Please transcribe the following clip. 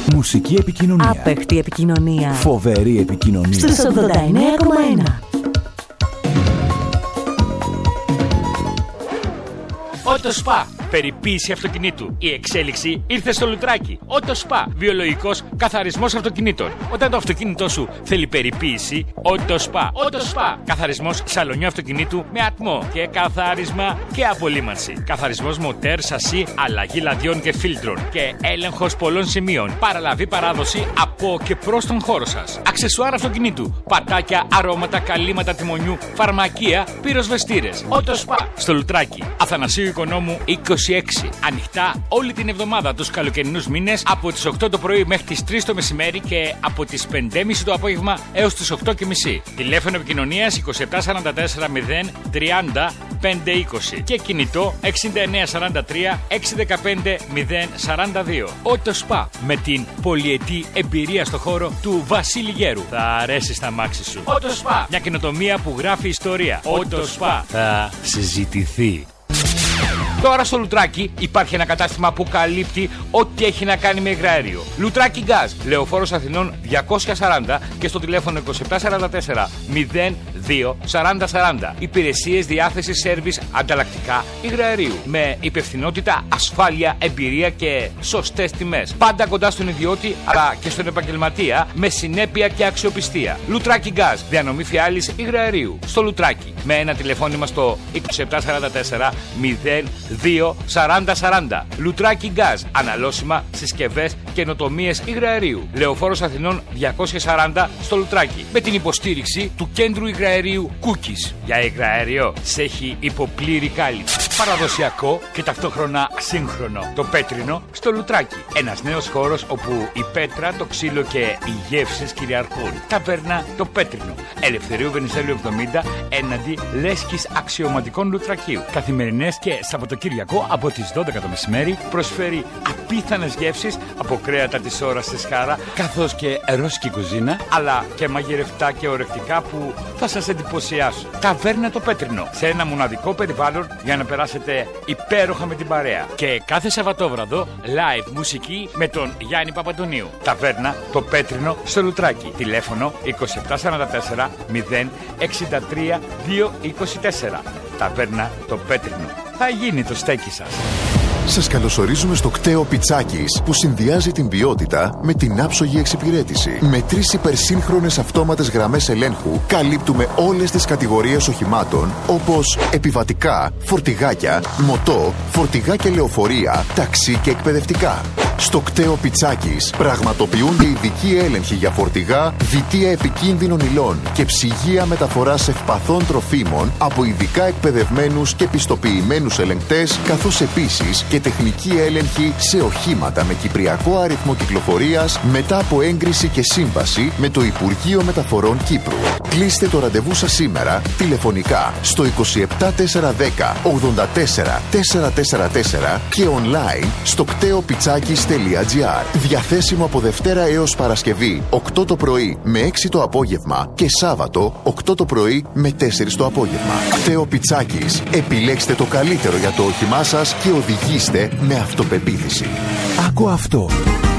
Μουσική επικοινωνία. Απέχτη επικοινωνία. Φοβερή επικοινωνία. Στους 89,1. Ότοσπα. Περιποίηση αυτοκινήτου. Η εξέλιξη ήρθε στο λουτράκι. Ότοσπα. Βιολογικός καθαρισμός αυτοκινήτων. Όταν το αυτοκίνητό σου θέλει περιποίηση, Ότοσπα. Ότοσπα. Καθαρισμός σαλονιού αυτοκινήτου με ατμό και καθάρισμα και απολύμανση. Καθαρισμός μοτέρ, σασί, αλλαγή λαδιών και φίλτρων. Και έλεγχος πολλών σημείων. Παραλαβή παράδοση από και προς τον χώρο σας. Αξεσουάρ αυτοκινήτου. Πατάκια, αρώματα, καλύματα τιμονιού, φαρμακεία, πυροσβεστήρες. Ότοσπα. Στο λουτράκι. Αθανασίου Οικονόμου 26. Ανοιχτά όλη την εβδομάδα τους καλοκαιρινούς μήνες από τις 8 το πρωί μέχρι τις 3 το μεσημέρι και από τις 5.30 το απόγευμα έως τις 8.30. Τηλέφωνο επικοινωνίας 2744 030 520 και κινητό 6943 615 042. Ότοσπα, με την πολυετή εμπειρία στο χώρο του Βασίλη Γέρου. Θα αρέσει στα μάξι σου. Ότοσπα, μια καινοτομία που γράφει ιστορία. Ότοσπα, θα συζητηθεί. Τώρα στο Λουτράκι υπάρχει ένα κατάστημα που καλύπτει ό,τι έχει να κάνει με υγραέριο. Λουτράκι Gas, Λεωφόρος Αθηνών 240 και στο τηλέφωνο 2744 02 4040. Υπηρεσίες διάθεσης σέρβις ανταλλακτικά υγραερίου. Με υπευθυνότητα, ασφάλεια, εμπειρία και σωστές τιμές. Πάντα κοντά στον ιδιώτη αλλά και στον επαγγελματία με συνέπεια και αξιοπιστία. Λουτράκι Gas, διανομή φιάλης υγραερίου. Στο Λουτράκι με ένα τηλεφώνημα στο 2744 02 4040. Λουτράκι Gas, αναλώσιμα, συσκευές, καινοτομίες υγραερίου. Λεωφόρος Αθηνών 240 στο Λουτράκι. Με την υποστήριξη του κέντρου υγραερίου Cookies. Για υγραέριο σε έχει υποπλήρη κάλυψη. Παραδοσιακό και ταυτόχρονα σύγχρονο. Το πέτρινο στο Λουτράκι. Ένας νέος χώρος όπου η πέτρα, το ξύλο και οι γεύσεις κυριαρχούν. Ταβέρνα το Πέτρινο. Ελευθερίου Βενιζέλου 70 έναντι Λέσχης Αξιωματικών Λουτρακίου. Καθημερινές και Σαββατοκύριακο από τις 12 το μεσημέρι προσφέρει απίθανες γεύσεις από κρέατα της ώρας της Χάρα καθώς και ρώσικη κουζίνα αλλά και μαγειρευτά και ορεκτικά που θα σας εντυπωσιάσουν. Ταβέρνα το Πέτρινο. Σε ένα μοναδικό περιβάλλον για να περάσετε υπέροχα με την παρέα. Και κάθε Σαββατόβραδο live μουσική με τον Γιάννη Παπαντονίου. Ταβέρνα το Πέτρινο στο Λουτράκι. Τηλέφωνο 2744 063 224. Ταβέρνα το Πέτρινο. Θα γίνει το στέκι σας. Σας καλωσορίζουμε στο κτέο Πιτσάκης που συνδυάζει την ποιότητα με την άψογη εξυπηρέτηση. Με 3 υπερσύγχρονες αυτόματες γραμμές ελέγχου καλύπτουμε όλες τις κατηγορίες οχημάτων όπως επιβατικά, φορτηγάκια, μοτό, φορτηγάκια λεωφορεία, ταξί και εκπαιδευτικά. Στο κτέο Πιτσάκης πραγματοποιούνται ειδικοί έλεγχοι για φορτηγά, βιτία επικίνδυνων υλών και ψυγεία μεταφοράς ευπαθών τροφίμων από ειδικά εκπαιδευμένους και πιστοποιημένους ελεγκτές, καθώς επίσης και τεχνική έλεγχη σε οχήματα με κυπριακό αριθμό κυκλοφορίας μετά από έγκριση και σύμβαση με το Υπουργείο Μεταφορών Κύπρου. Κλείστε το ραντεβού σας σήμερα τηλεφωνικά στο 27410 84 444 και online στο κτέοπιτσάκης.gr. Διαθέσιμο από Δευτέρα έως Παρασκευή 8 το πρωί με 6 το απόγευμα και Σάββατο 8 το πρωί με 4 το απόγευμα. Κτέο Πιτσάκης. Επιλέξτε το καλύτερο για το όχημά σας και οδηγήστε με αυτοπεποίθηση. Άκου αυτό.